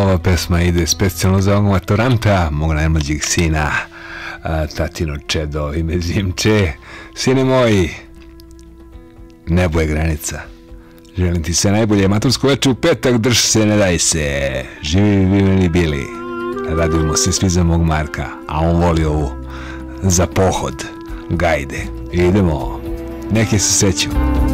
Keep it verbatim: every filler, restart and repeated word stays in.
ova pesma ide specijalno za ovog maturanta, mog najmlađeg sina, a, tatino čedo, ime Zimče. Sine moj, nebo je granica. Želim ti sve najbolje, matursko večer u petak, drž se, ne daj se. Živi, viveli bili. Radujemo se svi za mog Marka, a on voli ovu za pohod, gajde. Idemo, neki se seću.